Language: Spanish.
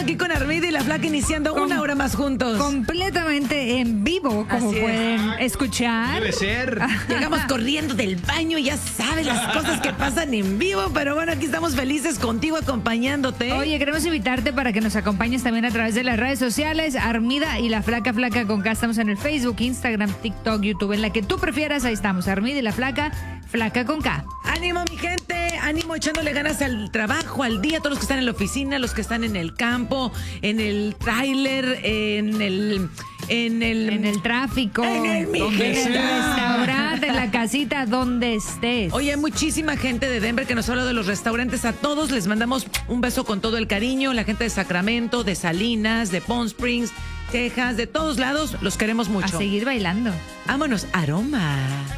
aquí con Armida y la Flaca iniciando una hora más juntos. Completamente en vivo, como Así es. pueden escuchar. Debe ser. Llegamos corriendo del baño y ya sabes las cosas que pasan en vivo, pero bueno, aquí estamos felices contigo acompañándote. Oye, queremos invitarte para que nos acompañes también a través de las redes sociales. Armida y la Flaca, Flaca con K. Estamos en el Facebook, Instagram, TikTok, YouTube, en la que tú prefieras. Ahí estamos, Armida y la Flaca, Flaca con K. Ánimo, mi gente, ánimo echándole ganas al trabajo, al día, todos los que están en la oficina, los que están en el campo, en el tráiler, en el tráfico, En el restaurante, en la casita, donde estés. Oye, hay muchísima gente de Denver que nos habla de los restaurantes. A todos les mandamos un beso con todo el cariño. La gente de Sacramento, de Salinas, de Palm Springs, Texas, de todos lados, los queremos A mucho. seguir bailando. Vámonos, aroma.